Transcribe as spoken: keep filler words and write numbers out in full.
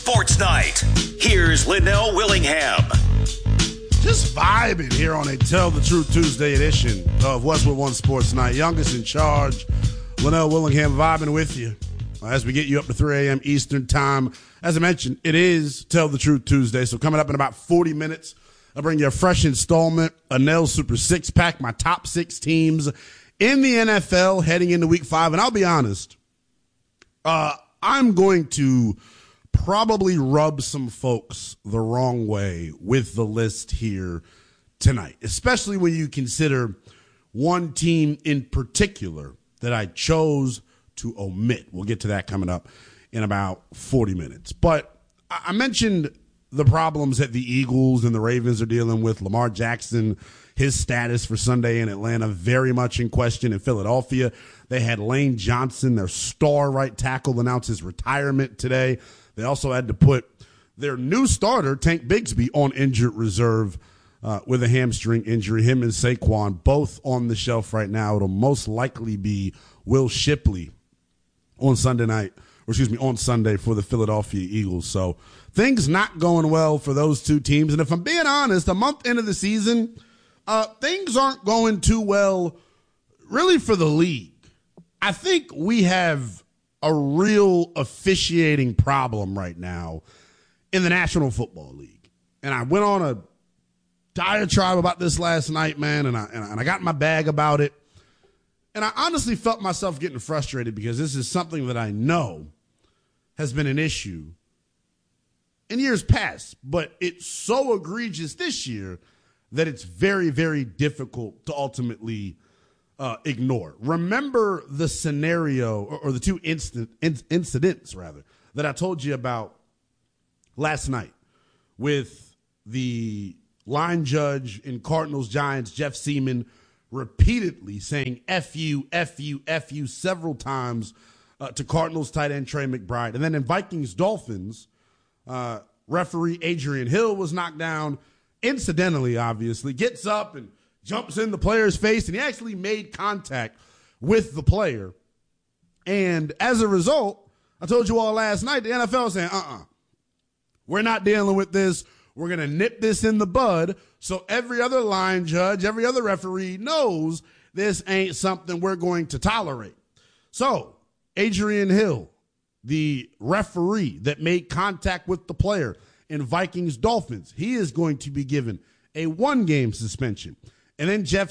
Sports Night. Here's Linnell Willingham. Just vibing here on a Tell the Truth Tuesday edition of Westwood One Sports Night. Youngest in charge, Linnell Willingham, vibing with you as we get you up to three a.m. Eastern time. As I mentioned, it is Tell the Truth Tuesday, so coming up in about forty minutes, I'll bring you a fresh installment, a Nell Super Six Pack, my top six teams in the N F L heading into week five. And I'll be honest, uh, I'm going to probably rub some folks the wrong way with the list here tonight, especially when you consider one team in particular that I chose to omit. We'll get to that coming up in about forty minutes. But I mentioned the problems that the Eagles and the Ravens are dealing with. Lamar Jackson, his status for Sunday in Atlanta, very much in question. In Philadelphia, they had Lane Johnson, their star right tackle, announce his retirement today. They also had to put their new starter, Tank Bigsby, on injured reserve uh, with a hamstring injury. Him and Saquon both on the shelf right now. It'll most likely be Will Shipley on Sunday night, or excuse me, on Sunday for the Philadelphia Eagles. So things not going well for those two teams. And if I'm being honest, a month into the season, uh, things aren't going too well really for the league. I think we have a real officiating problem right now in the National Football League. And I went on a diatribe about this last night, man, and I, and I got in my bag about it. And I honestly felt myself getting frustrated because this is something that I know has been an issue in years past, but it's so egregious this year that it's very, very difficult to ultimately uh, ignore. Remember the scenario or, or the two instant, in, incidents, rather, that I told you about last night with the line judge in Cardinals-Giants, Jeff Seaman, repeatedly saying F you, F you, F you several times uh, to Cardinals tight end Trey McBride. And then in Vikings-Dolphins, uh, referee Adrian Hill was knocked down, incidentally, obviously, gets up and jumps in the player's face, and he actually made contact with the player. And as a result, I told you all last night, the N F L is saying, uh-uh, we're not dealing with this. We're going to nip this in the bud so every other line judge, every other referee knows this ain't something we're going to tolerate. So Adrian Hill, the referee that made contact with the player in Vikings-Dolphins, he is going to be given a one-game suspension. And then Jeff